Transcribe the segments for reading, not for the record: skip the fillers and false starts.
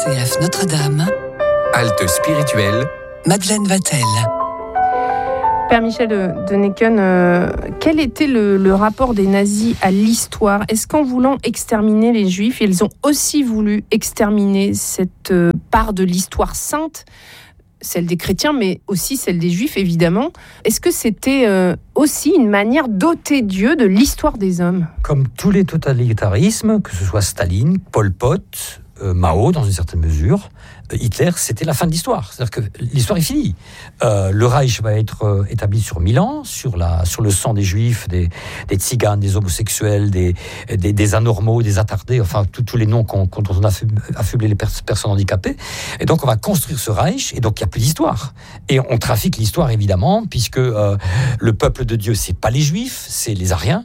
RCF Notre-Dame. Halte spirituelle. Madeleine Vatel. Père Michel de Necken, quel était le rapport des nazis à l'histoire ? Est-ce qu'en voulant exterminer les Juifs, ils ont aussi voulu exterminer cette part de l'histoire sainte, celle des chrétiens, mais aussi celle des Juifs, évidemment. Est-ce que c'était aussi une manière d'ôter Dieu de l'histoire des hommes ? Comme tous les totalitarismes, que ce soit Staline, Pol Pot, Mao, dans une certaine mesure, Hitler, c'était la fin de l'histoire. C'est-à-dire que l'histoire est finie. Le Reich va être établi sur 1000 ans, sur le sang des Juifs, des tziganes, des homosexuels, des anormaux, des attardés, enfin tous les noms dont on a affublé les personnes handicapées. Et donc on va construire ce Reich, et donc il n'y a plus d'histoire. Et on trafique l'histoire, évidemment, puisque le peuple de Dieu, c'est pas les Juifs, c'est les Ariens.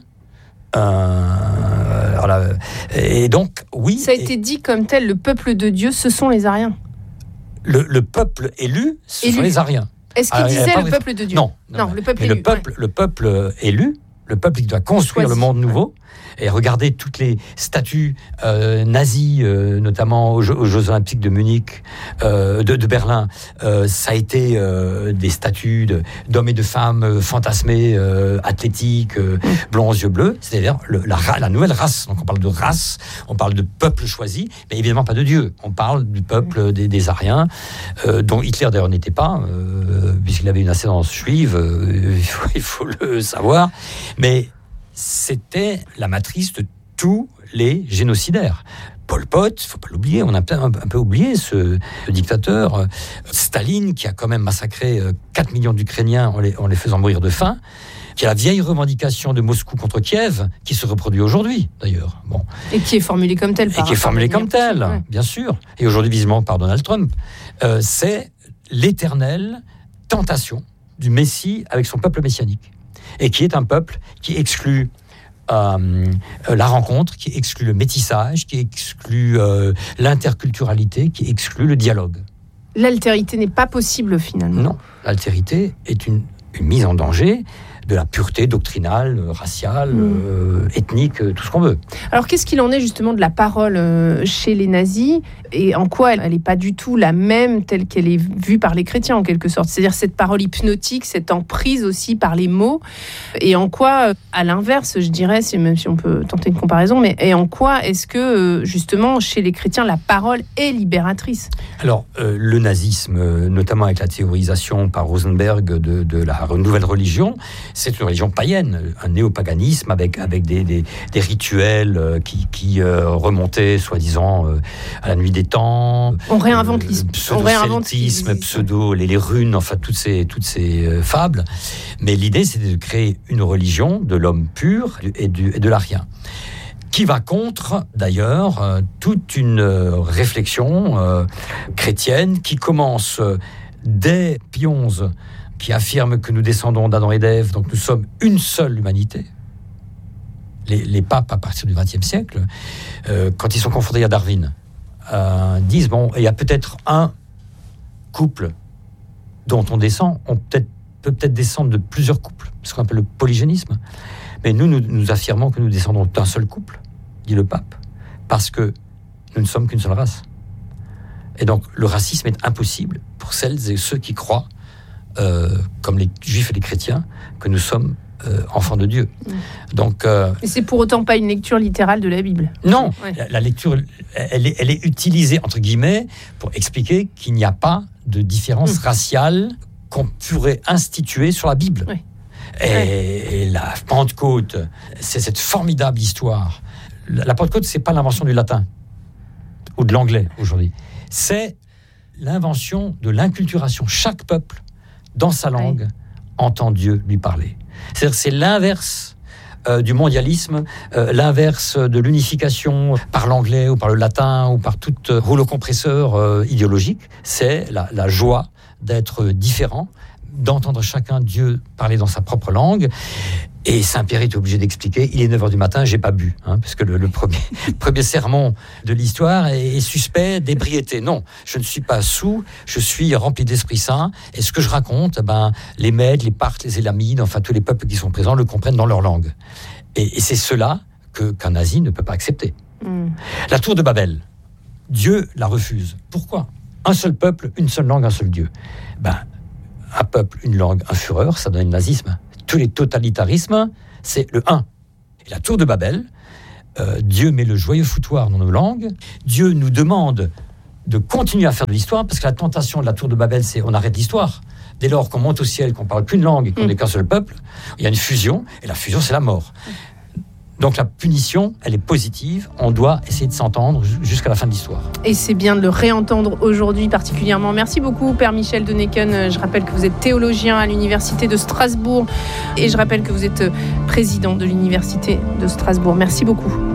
Voilà. Et donc, oui. Ça a été dit comme tel, le peuple de Dieu, ce sont les Ariens. Le peuple élu, ce sont les Ariens. Est-ce qu'il disait le peuple de Dieu ? Non, le peuple élu. Le peuple élu, le peuple qui doit construire le monde nouveau. Et regardez toutes les statues nazies, notamment aux Jeux Olympiques de Munich, de Berlin. Ça a été des statues d'hommes et de femmes fantasmés, athlétiques, blonds aux yeux bleus. C'est-à-dire la nouvelle race. Donc on parle de race, on parle de peuple choisi, mais évidemment pas de Dieu. On parle du peuple des Ariens, dont Hitler d'ailleurs n'était pas, puisqu'il avait une ascendance juive, il faut le savoir. Mais c'était la matrice de tous les génocidaires. Pol Pot, il ne faut pas l'oublier, on a un peu oublié ce dictateur. Staline, qui a quand même massacré 4 millions d'Ukrainiens en les faisant mourir de faim, qui a la vieille revendication de Moscou contre Kiev, qui se reproduit aujourd'hui, d'ailleurs. Bon. Et qui est formulée comme telle. Bien sûr. Et aujourd'hui, visiblement, par Donald Trump. C'est l'éternelle tentation du Messie avec son peuple messianique. Et qui est un peuple qui exclut la rencontre, qui exclut le métissage, qui exclut l'interculturalité, qui exclut le dialogue. L'altérité n'est pas possible, finalement. Non, l'altérité est une mise en danger de la pureté doctrinale, raciale, ethnique, tout ce qu'on veut. Alors, qu'est-ce qu'il en est justement de la parole chez les nazis, et en quoi elle n'est pas du tout la même telle qu'elle est vue par les chrétiens, en quelque sorte ? C'est-à-dire cette parole hypnotique, cette emprise aussi par les mots, et en quoi, à l'inverse, je dirais, même si on peut tenter une comparaison, mais et en quoi est-ce que, justement, chez les chrétiens, la parole est libératrice ? Alors, le nazisme, notamment avec la théorisation par Rosenberg de la nouvelle religion, c'est une religion païenne, un néopaganisme avec des rituels qui remontaient, soi-disant, à la nuit des temps. On réinvente l'histoire. Pseudo, les runes, enfin toutes ces fables. Mais l'idée, c'était de créer une religion de l'homme pur et de l'arien, qui va contre, d'ailleurs, toute une réflexion chrétienne qui commence dès Pie XI, qui affirme que nous descendons d'Adam et d'Ève, donc nous sommes une seule humanité. Les papes, à partir du XXe siècle, quand ils sont confrontés à Darwin, disent, il y a peut-être un couple dont on descend, peut peut-être descendre de plusieurs couples, ce qu'on appelle le polygénisme. Mais nous affirmons que nous descendons d'un seul couple, dit le pape, parce que nous ne sommes qu'une seule race. Et donc le racisme est impossible pour celles et ceux qui croient, comme les juifs et les chrétiens, que nous sommes enfants de Dieu. Donc, et c'est pour autant pas une lecture littérale de la Bible. Non, la lecture, elle est utilisée, entre guillemets, pour expliquer qu'il n'y a pas de différence raciale qu'on pourrait instituer sur la Bible. Oui. Et la Pentecôte, c'est cette formidable histoire. La Pentecôte, c'est pas l'invention du latin ou de l'anglais aujourd'hui. C'est l'invention de l'inculturation. Chaque peuple, dans sa langue, entend Dieu lui parler. C'est-à-dire, c'est l'inverse du mondialisme, l'inverse de l'unification par l'anglais ou par le latin ou par tout rouleau compresseur idéologique. C'est la joie d'être différent, d'entendre chacun Dieu parler dans sa propre langue. Et Saint-Pierre est obligé d'expliquer, il est 9h du matin, j'ai pas bu, parce que le premier sermon de l'histoire est suspect d'ébriété. Non, je ne suis pas saoul, je suis rempli d'Esprit Saint, et ce que je raconte, les Mèdes, les Parthes, les Élamides, enfin tous les peuples qui sont présents le comprennent dans leur langue. Et c'est cela qu'un nazi ne peut pas accepter. La tour de Babel, Dieu la refuse. Pourquoi ? Un seul peuple, une seule langue, un seul Dieu. Un peuple, une langue, un Führer, ça donne le nazisme. Tous les totalitarismes, c'est le un. Et la tour de Babel, Dieu met le joyeux foutoir dans nos langues. Dieu nous demande de continuer à faire de l'histoire, parce que la tentation de la tour de Babel, c'est on arrête l'histoire. Dès lors qu'on monte au ciel, qu'on parle qu'une langue et qu'on n'est qu'un seul peuple, il y a une fusion, et la fusion, c'est la mort. Donc la punition, elle est positive. On doit essayer de s'entendre jusqu'à la fin de l'histoire. Et c'est bien de le réentendre aujourd'hui particulièrement. Merci beaucoup, Père Michel Donneken. Je rappelle que vous êtes théologien à l'Université de Strasbourg. Et je rappelle que vous êtes président de l'Université de Strasbourg. Merci beaucoup.